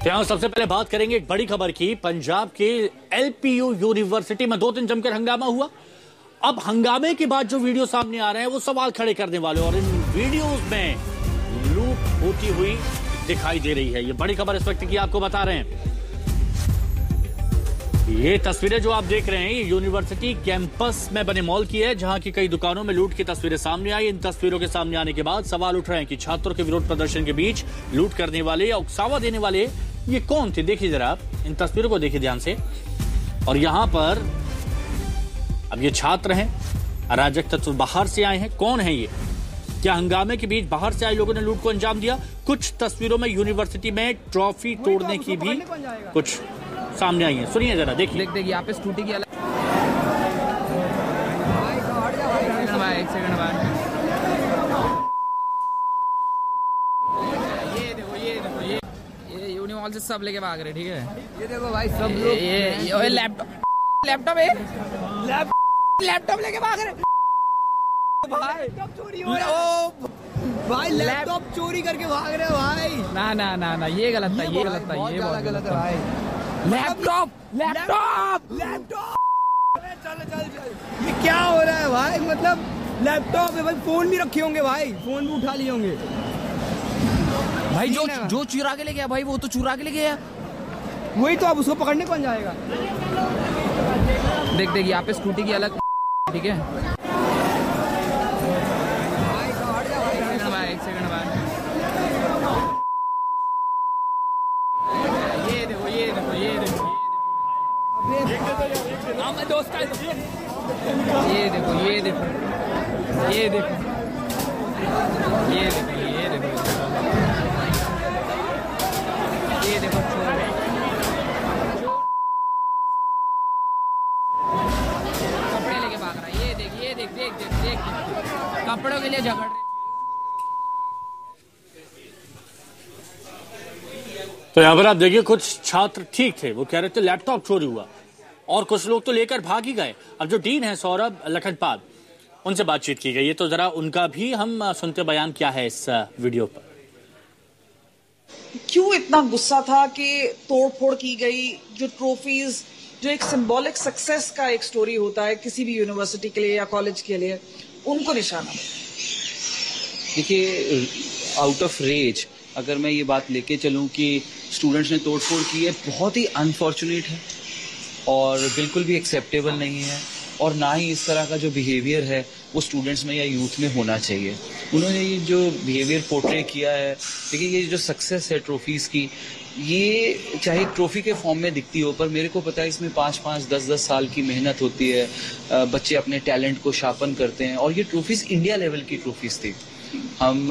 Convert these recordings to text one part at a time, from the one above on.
तो यहाँ सबसे पहले बात करेंगे एक बड़ी खबर की। पंजाब के एलपीयू यूनिवर्सिटी में 2 दिन जमकर हंगामा हुआ। अब हंगामे के बाद जो वीडियो सामने आ रहे हैं वो सवाल खड़े करने वाले, और इन वीडियोस में लूट होती हुई दिखाई दे रही है। ये बड़ी खबर इस वक्त की आपको बता रहे हैं। ये तस्वीरें जो आप देख रहे हैं ये यूनिवर्सिटी कैंपस में बने मॉल की है, जहां की कई दुकानों में लूट की तस्वीरें सामने आई। इन तस्वीरों के सामने आने के बाद सवाल उठ रहे हैं कि छात्रों के विरोध प्रदर्शन के बीच लूट करने वाले या उकसावा देने वाले ये कौन थे। देखिए जरा आप इन तस्वीरों को देखिए ध्यान से। और यहां पर अब ये छात्र हैं, अराजक तत्व बाहर से आए हैं। कौन है ये? क्या हंगामे के बीच बाहर से आए लोगों ने लूट को अंजाम दिया? कुछ तस्वीरों में यूनिवर्सिटी में ट्रॉफी तोड़ने की भी कुछ सामने आई है। सुनिए जरा, देखिए। देखिए यहाँ पे स्कूटी की अलग एक सेकंड बाद ये यूनिवर्सिटी से सब लेके भाग रहे। ठीक है, ये देखो भाई सब लोग ये लैपटॉप लेके भाग रहे भाई। चोरी हो रहा है भाई, लैपटॉप चोरी करके भाग रहे हो भाई। ना ये गलत था, ये बहुत गलत है भाई। लैपटॉप चल ये क्या हो रहा है भाई? मतलब लैपटॉप है भाई, फोन भी रखे होंगे भाई, फोन भी उठा लिए होंगे भाई। जो चुरा के ले गया भाई, वो तो चुरा के ले गया। वही तो, अब उसको पकड़ने कौन जाएगा? देख यहाँ पे स्कूटी की अलग। ठीक है, एक सेकंड बाद ये देखो दोस्त ये देखो कपड़े लेके भाग रहा है। ये देख कपड़ों के लिए झगड़ रहे। तो यहाँ पर आप देखिए, कुछ छात्र ठीक थे, वो कह रहे थे लैपटॉप चोरी हुआ, और कुछ लोग तो लेकर भाग ही गए। अब जो डीन है सौरभ लखनपाल, उनसे बातचीत की गई है, तो जरा उनका भी हम सुनते बयान क्या है इस वीडियो पर। क्यों इतना गुस्सा था कि तोड़फोड़ की गई? जो ट्रॉफीज, जो एक सिंबॉलिक सक्सेस का एक स्टोरी होता है किसी भी यूनिवर्सिटी के लिए या कॉलेज के लिए, उनको निशाना। देखिए, आउट ऑफ रेज अगर मैं ये बात लेके चलूं कि स्टूडेंट्स ने तोड़फोड़ की है, बहुत ही अनफॉर्चुनेट है और बिल्कुल भी एक्सेप्टेबल नहीं है, और ना ही इस तरह का जो बिहेवियर है वो स्टूडेंट्स में या यूथ में होना चाहिए। उन्होंने ये जो बिहेवियर पोर्ट्रे किया है, देखिए ये जो सक्सेस है ट्रॉफीज़ की, ये चाहे ट्रॉफी के फॉर्म में दिखती हो, पर मेरे को पता है इसमें 5-5, 10-10 साल की मेहनत होती है। बच्चे अपने टैलेंट को शार्पन करते हैं, और ये ट्रॉफीज़ इंडिया लेवल की ट्रॉफीज़ थी। हम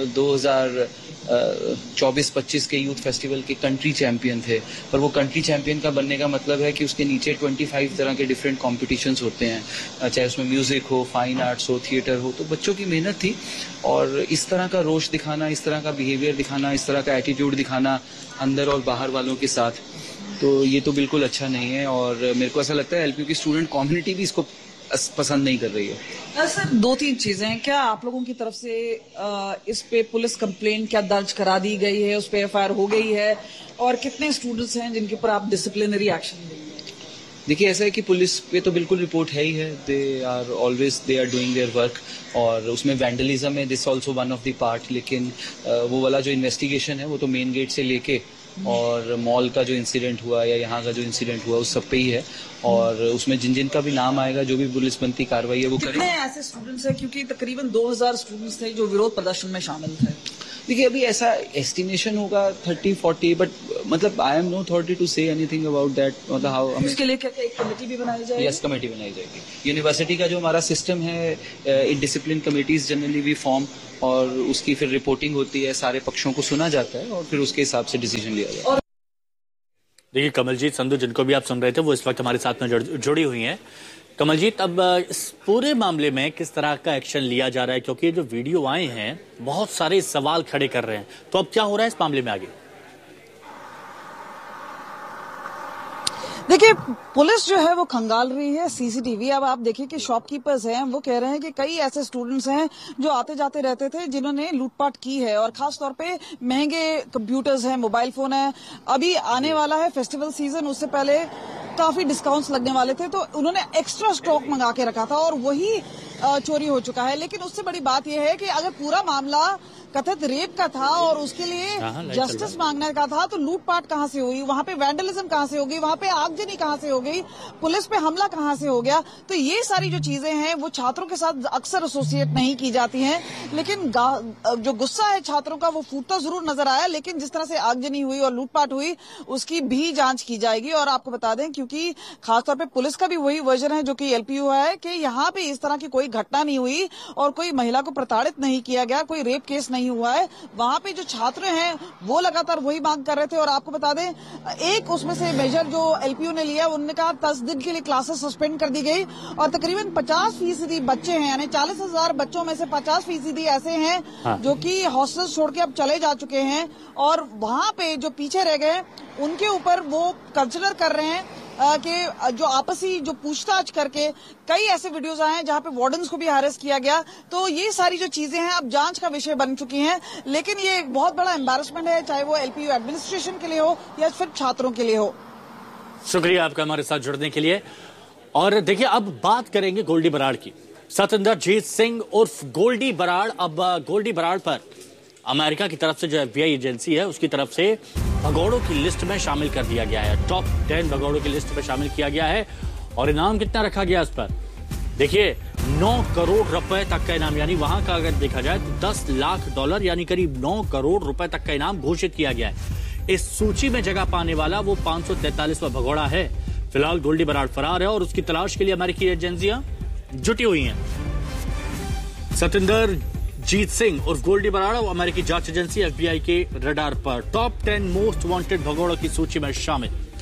2024-25 के यूथ फेस्टिवल के कंट्री चैंपियन थे, पर वो कंट्री चैंपियन का बनने का मतलब है कि उसके नीचे 25 तरह के डिफरेंट कॉम्पिटिशन्स होते हैं, चाहे उसमें म्यूजिक हो, फाइन आर्ट्स हो, थिएटर हो। तो बच्चों की मेहनत थी, और इस तरह का रोष दिखाना, इस तरह का बिहेवियर दिखाना, इस तरह का एटीट्यूड दिखाना अंदर और बाहर वालों के साथ, तो ये तो बिल्कुल अच्छा नहीं है। और मेरे को ऐसा लगता है एलपीयू की स्टूडेंट कम्युनिटी भी इसको पसंद नहीं कर रही है। सर, 2-3 चीजें हैं। क्या आप लोगों की तरफ से इस पे पुलिस कंप्लेंट क्या दर्ज करा दी गई है, उस पे एफआईआर हो गई है, और कितने स्टूडेंट्स हैं जिनके ऊपर आप डिसिप्लिनरी एक्शन लेंगे? देखिए, ऐसा है कि पुलिस पे तो बिल्कुल रिपोर्ट है ही है, they are doing their work, और उसमें वैंडलिज्म है, this also one of the part. लेकिन वो वाला जो इन्वेस्टिगेशन है वो तो मेन गेट से लेके और मॉल का जो इंसिडेंट हुआ या यहाँ का जो इंसिडेंट हुआ उस सब पे ही है, और उसमें जिन का भी नाम आएगा, जो भी पुलिस बनती कार्रवाई है वो करेंगे। कितने ऐसे स्टूडेंट्स हैं, क्योंकि तकरीबन 2000 स्टूडेंट्स थे जो विरोध प्रदर्शन में शामिल थे? देखिए, अभी ऐसा एस्टिमेशन होगा 30-40, बट मतलब I am no authority to say anything about that. मतलब हाउ इसके लिए क्या एक कमेटी भी बनाई जाएगी? यस, कमेटी बनाई जाएगी। यूनिवर्सिटी का जो हमारा सिस्टम है, in discipline committees generally we form, और उसकी फिर रिपोर्टिंग होती है, सारे पक्षों को सुना जाता है, और फिर उसके हिसाब से डिसीजन लिया जाता है। देखिए, कमलजीत संधू जिनको भी आप सुन रहे थे वो इस वक्त हमारे साथ में जुड़ी हुई हैं। कमलजीत, अब इस पूरे मामले में किस तरह का एक्शन लिया जा रहा है? क्योंकि ये जो वीडियो आए हैं बहुत सारे सवाल खड़े कर रहे हैं, तो अब क्या हो रहा है इस मामले में आगे? देखिए, पुलिस जो है वो खंगाल रही है सीसीटीवी। अब आप देखिए कि शॉपकीपर्स हैं, वो कह रहे हैं कि कई ऐसे स्टूडेंट्स हैं जो आते जाते रहते थे, जिन्होंने लूटपाट की है, और खास तौर पे महंगे कंप्यूटर्स हैं, मोबाइल फोन है। अभी आने वाला है फेस्टिवल सीजन, उससे पहले काफी डिस्काउंट्स लगने वाले थे, तो उन्होंने एक्स्ट्रा स्टॉक मंगा के रखा था और वही चोरी हो चुका है। लेकिन उससे बड़ी बात यह है कि अगर पूरा मामला कथित रेप का था और उसके लिए जस्टिस मांगने का था, तो लूटपाट कहां से हुई, वहां पे वैंडलिज्म कहां से हो गई, वहां पे आगजनी कहां से हो गई, पुलिस पे हमला कहां से हो गया। तो ये सारी जो चीजें हैं वो छात्रों के साथ अक्सर एसोसिएट नहीं की जाती हैं। लेकिन जो गुस्सा है छात्रों का वो फूटता जरूर नजर आया, लेकिन जिस तरह से आगजनी हुई और लूटपाट हुई उसकी भी जांच की जाएगी। और आपको बता दें, क्योंकि खासतौर पर पुलिस का भी वही वर्जन है जो कि एलपीयू है, कि यहाँ पे इस तरह की कोई घटना नहीं हुई और कोई महिला को प्रताड़ित नहीं किया गया, कोई रेप केस नहीं हुआ है। वहां पे जो छात्र हैं वो लगातार वही मांग कर रहे थे। और आपको बता दें, एक उसमें से मेजर जो एलपीयू ने लिया, उन्होंने कहा 10 दिन के लिए क्लासेस सस्पेंड कर दी गई और तकरीबन 50% बच्चे हैं, यानी 40,000 बच्चों में से 50% ऐसे हैं जो कि हॉस्टल छोड़ के अब चले जा चुके हैं, और वहां पे जो पीछे रह गए उनके ऊपर वो कंसिडर कर रहे हैं कि जो आपसी जो पूछताछ करके कई ऐसे वीडियोस आए हैं जहां पे वार्डन्स को भी अरेस्ट किया गया। तो ये सारी जो चीजें हैं अब जांच का विषय बन चुकी हैं, लेकिन ये एक बहुत बड़ा एम्बैरेसमेंट है, चाहे वो एलपीयू एडमिनिस्ट्रेशन के लिए हो या फिर छात्रों के लिए हो। शुक्रिया आपका हमारे साथ जुड़ने के लिए। और देखिए, अब बात करेंगे गोल्डी बराड़ की। सतिंदरजीत सिंह उर्फ गोल्डी बराड़। अब गोल्डी बराड़ पर अमेरिका की तरफ से जो FBI एजेंसी है उसकी तरफ से भगोड़ों की लिस्ट में शामिल कर दिया गया है। टॉप 10 भगोड़ों की लिस्ट में शामिल किया गया है। और इनाम कितना रखा गया इस पर? देखिए, 9 करोड़ रुपए तक का इनाम, यानी वहां का अगर देखा जाए तो $10 लाख यानी करीब 9 करोड़ रुपए तक का इनाम घोषित किया गया है। इस सूची में जगह पाने वाला वो 543वां भगोड़ा है। फिलहाल गोल्डी बराड़ फरार है और उसकी तलाश के लिए अमेरिकी एजेंसियां जुटी हुई हैं। सतिंदरजीत सिंह उर्फ गोल्डी बराड़ और अमेरिकी जांच एजेंसी FBI के रडार पर टॉप 10 मोस्ट वांटेड भगोड़ों की सूची में शामिल।